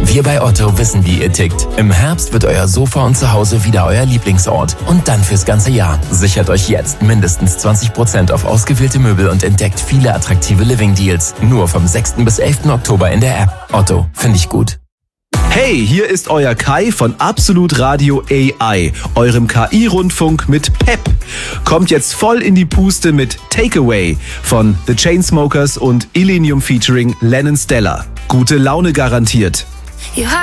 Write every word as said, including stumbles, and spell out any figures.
Wir bei Otto wissen, wie ihr tickt. Im Herbst wird euer Sofa und Zuhause wieder euer Lieblingsort. Und dann fürs ganze Jahr. Sichert euch jetzt mindestens zwanzig Prozent auf ausgewählte Möbel und entdeckt viele attraktive Living-Deals. Nur vom sechsten bis elften Oktober in der App. Otto, finde ich gut. Hey, hier ist euer Kai von Absolut Radio A I, eurem K I-Rundfunk mit Pep. Kommt jetzt voll in die Puste mit Takeaway von The Chainsmokers und Illenium featuring Lennon Stella. Gute Laune garantiert.